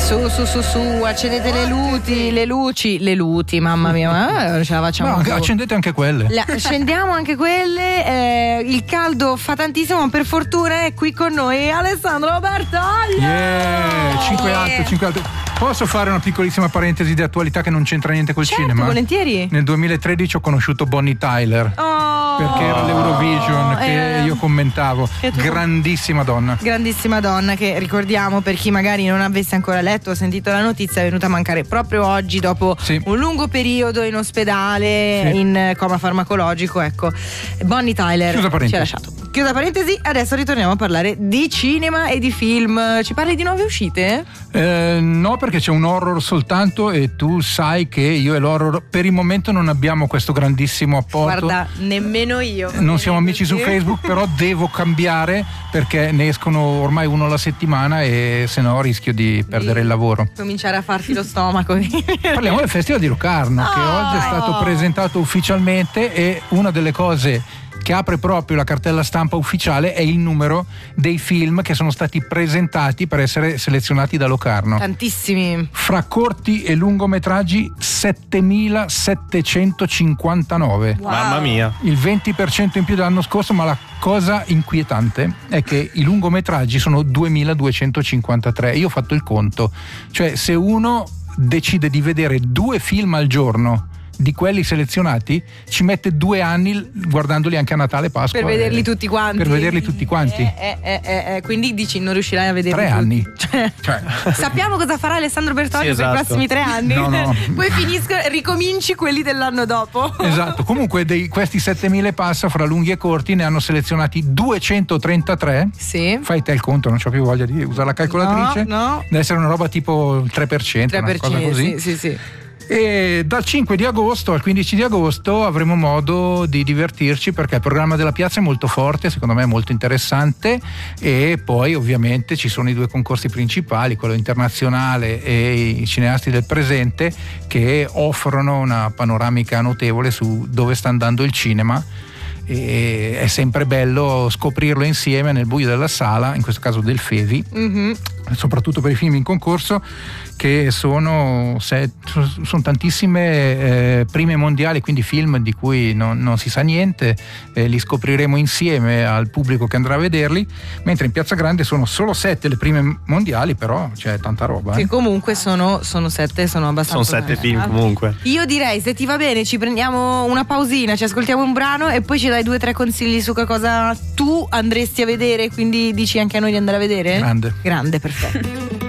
Su, accendete le luci, mamma mia, ce la facciamo. No, accendete anche quelle. Accendiamo anche quelle. Il caldo fa tantissimo, ma per fortuna è qui con noi Alessandro Bertaglia. 5 alto. Posso fare una piccolissima parentesi di attualità che non c'entra niente col cinema? Volentieri. Nel 2013 ho conosciuto Bonnie Tyler. Perché era l'Eurovision che io commentavo. Grandissima donna, che ricordiamo, per chi magari non avesse ancora letto o sentito la notizia, è venuta a mancare proprio oggi dopo un lungo periodo in ospedale in coma farmacologico. Ecco, Bonnie Tyler ci ha lasciato. Chiusa parentesi, adesso ritorniamo a parlare di cinema e di film. Ci parli di nuove uscite? No, perché c'è un horror soltanto e tu sai che io e l'horror per il momento non abbiamo questo grandissimo apporto. Guarda, nemmeno io. Non siamo amici su Facebook, però devo cambiare perché ne escono ormai uno alla settimana e se no rischio di perdere il lavoro. Cominciare a farti lo stomaco. Parliamo del Festival di Locarno che oggi è stato presentato ufficialmente e una delle cose che apre proprio la cartella stampa ufficiale è il numero dei film che sono stati presentati per essere selezionati da Locarno. Tantissimi. Fra corti e lungometraggi 7.759. Wow. Mamma mia. Il 20% in più dell'anno scorso, ma la cosa inquietante è che i lungometraggi sono 2.253. Io ho fatto il conto, cioè se uno decide di vedere 2 film al giorno di quelli selezionati ci mette 2 anni guardandoli anche a Natale, Pasqua, per vederli tutti quanti. Quindi dici non riuscirai a vederli 3 anni. Cioè. Sappiamo cosa farà Alessandro Bertolli per i prossimi 3 anni. No. Poi ricominci quelli dell'anno dopo. Esatto. Comunque questi 7.000 e passa fra lunghi e corti ne hanno selezionati 233. Sì. Fai te il conto, non c'ho più voglia di usare la calcolatrice. No. Deve essere una roba tipo il 3%, una cosa così. Sì. E dal 5 di agosto al 15 di agosto avremo modo di divertirci perché il programma della piazza è molto forte, secondo me è molto interessante, e poi ovviamente ci sono i 2 concorsi principali, quello internazionale e i cineasti del presente, che offrono una panoramica notevole su dove sta andando il cinema. E è sempre bello scoprirlo insieme nel buio della sala, in questo caso del Fevi, soprattutto per i film in concorso, che sono tantissime prime mondiali, quindi film di cui non si sa niente, li scopriremo insieme al pubblico che andrà a vederli, mentre in Piazza Grande sono solo 7 le prime mondiali, però c'è tanta roba. Che comunque sono 7, sono abbastanza. Sono 7 film comunque. Io direi, se ti va bene, ci prendiamo una pausina, ci ascoltiamo un brano e poi ci dai 2 o 3 consigli su che cosa tu andresti a vedere, quindi dici anche a noi di andare a vedere? Grande, perfetto.